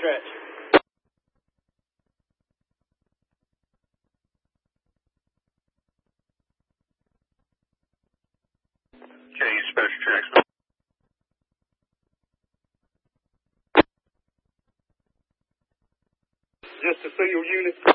stretch. Okay, special tracks. Just to see your unit.